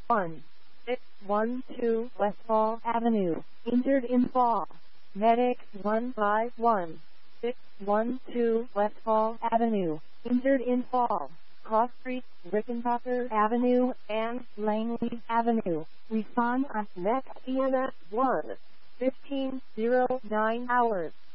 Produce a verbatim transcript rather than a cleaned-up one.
one six one two Westfall Avenue, injured in fall. Medic one five one six one two Westfall Avenue, injured in fall. Cross Street, Rickenbacker Avenue, and Langley Avenue. Respond at next E M S one fifteen oh nine hours.